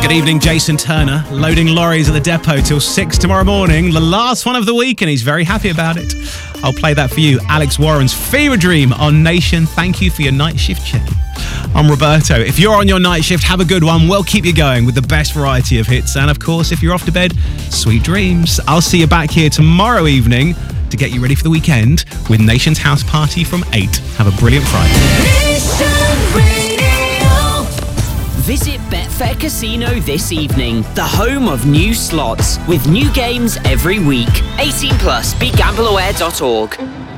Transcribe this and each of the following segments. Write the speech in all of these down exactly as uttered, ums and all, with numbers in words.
Good evening, Jason Turner, loading lorries at the depot till six tomorrow morning, the last one of the week, and he's very happy about it. I'll play that for you. Alex Warren's Fever Dream on Nation. Thank you for your night shift check-in. I'm Roberto. If you're on your night shift, have a good one. We'll keep you going with the best variety of hits. And of course, if you're off to bed, sweet dreams. I'll see you back here tomorrow evening to get you ready for the weekend with Nation's House Party from eight. Have a brilliant Friday. Nation Radio. Visit Betfair Casino this evening, the home of new slots, with new games every week. eighteen plus, be gamble aware dot org.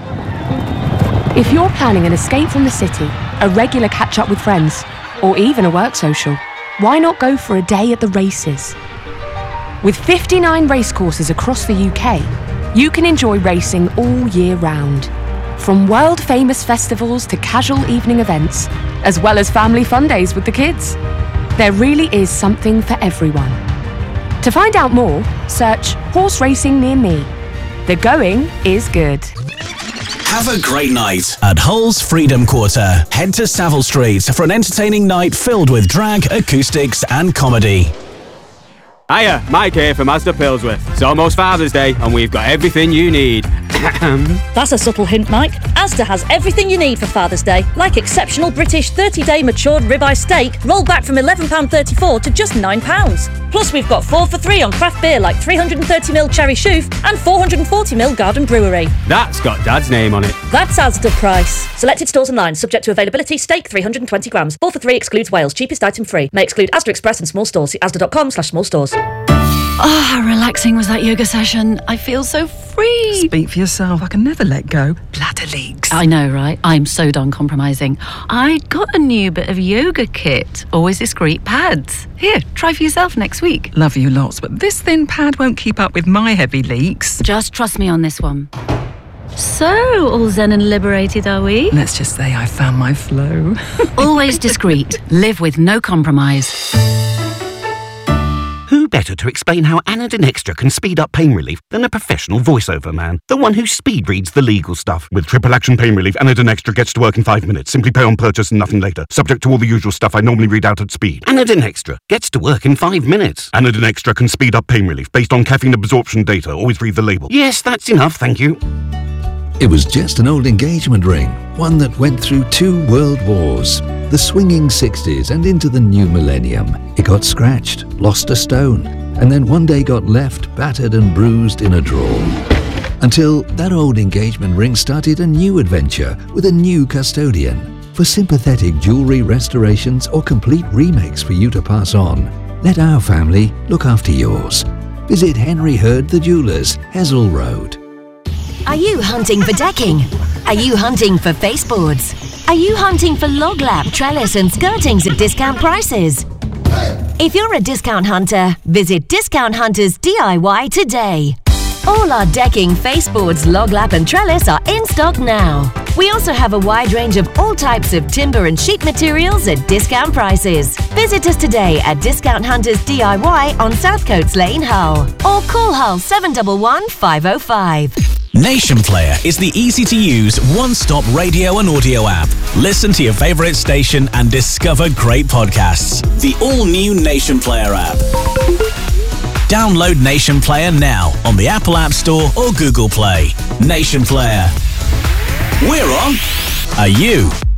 If you're planning an escape from the city, a regular catch-up with friends, or even a work social, why not go for a day at the races? With fifty-nine racecourses across the U K, you can enjoy racing all year round. From world-famous festivals to casual evening events, as well as family fun days with the kids. There really is something for everyone. To find out more, search horse racing near me. The going is good. Have a great night at Hull's Freedom Quarter. Head to Savile Street for an entertaining night filled with drag, acoustics and comedy. Hiya, Mike here from Asda Pillsworth. It's almost Father's Day and we've got everything you need. That's a subtle hint, Mike. Asda has everything you need for Father's Day, like exceptional British thirty-day matured ribeye steak, rolled back from eleven pounds thirty-four to just nine pounds. Plus, we've got four for three on craft beer like three hundred thirty milliliter Cherry Chouf and four hundred forty milliliter Garden Brewery. That's got Dad's name on it. That's Asda price. Selected stores and lines, subject to availability. Steak three hundred twenty grams. four for three excludes Wales. Cheapest item free. May exclude Asda Express and small stores. See asda.com slash small stores. Oh, how relaxing was that yoga session. I feel so free. Speak for yourself. I can never let go. Bladder leaks. I know, right? I'm so done compromising. I got a new bit of yoga kit. Always discreet pads. Here, try for yourself next week. Love you lots, but this thin pad won't keep up with my heavy leaks. Just trust me on this one. So, all zen and liberated, are we? Let's just say I found my flow. Always discreet. Live with no compromise. Who better to explain how Anadin Extra can speed up pain relief than a professional voiceover man? The one who speed reads the legal stuff. With triple action pain relief, Anadin Extra gets to work in five minutes. Simply pay on purchase and nothing later. Subject to all the usual stuff I normally read out at speed. Anadin Extra gets to work in five minutes. Anadin Extra can speed up pain relief based on caffeine absorption data. Always read the label. Yes, that's enough, thank you. It was just an old engagement ring, one that went through two world wars. The swinging sixties and into the new millennium. It got scratched, lost a stone, and then one day got left battered and bruised in a drawer. Until that old engagement ring started a new adventure with a new custodian. For sympathetic jewellery restorations or complete remakes for you to pass on, let our family look after yours. Visit Henry Hurd the Jewellers, Hessel Road. Are you hunting for decking? Are you hunting for baseboards? Are you hunting for log lap, trellis and skirtings at discount prices? If you're a discount hunter, visit Discount Hunters D I Y today. All our decking, baseboards, log lap and trellis are in stock now. We also have a wide range of all types of timber and sheet materials at discount prices. Visit us today at Discount Hunters D I Y on South Coates Lane, Hull. Or call Hull seven one one, five oh five. Nation Player is the easy-to-use, one-stop radio and audio app. Listen to your favourite station and discover great podcasts. The all-new Nation Player app. Download Nation Player now on the Apple App Store or Google Play. Nation Player. We're on. Are you?